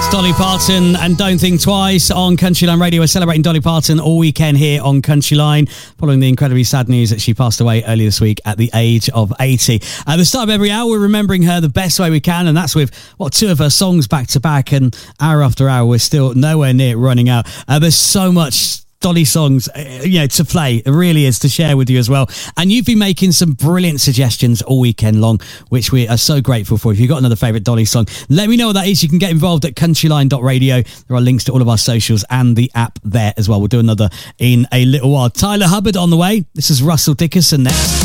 Dolly Parton and Don't Think Twice on Countryline Radio. We're celebrating Dolly Parton all weekend here on Countryline, following the incredibly sad news that she passed away earlier this week at the age of 80. At the start of every hour, we're remembering her the best way we can, and that's with, two of her songs back to back, and hour after hour, we're still nowhere near running out. There's so much Dolly songs, to play. It really is, to share with you as well. And you've been making some brilliant suggestions all weekend long, which we are so grateful for. If you've got another favourite Dolly song, let me know what that is. You can get involved at countryline.radio. There are links to all of our socials and the app there as well. We'll do another in a little while. Tyler Hubbard on the way. This is Russell Dickerson next.